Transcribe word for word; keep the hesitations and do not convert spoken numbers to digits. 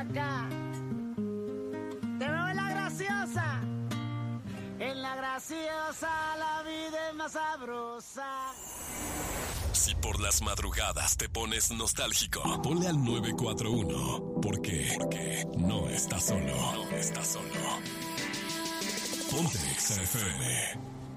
acá. Te veo en la graciosa. En la graciosa la vida es más sabrosa. Si por las madrugadas te pones nostálgico, ponle al nueve cuatro uno. ¿Por qué? Porque no estás solo. No estás solo. Ponte Exa F M.